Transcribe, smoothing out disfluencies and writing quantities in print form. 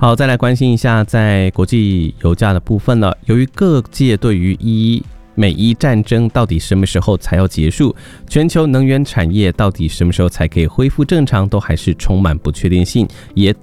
好，再来关心一下在国际油价的部分了。由于各界对于美伊战争到底什么时候才要结束，全球能源产业到底什么时候才可以恢复正常，都还是充满不确定性，也